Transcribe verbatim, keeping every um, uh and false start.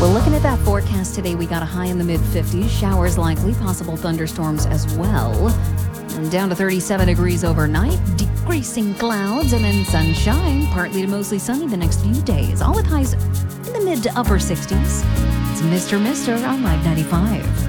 Well, looking at that forecast today, we got a high in the mid fifties, showers likely, possible thunderstorms as well. And down to thirty-seven degrees overnight, decreasing clouds, and then sunshine, partly to mostly sunny the next few days, all with highs in the mid to upper sixties. It's Mister Mister on Live ninety-five.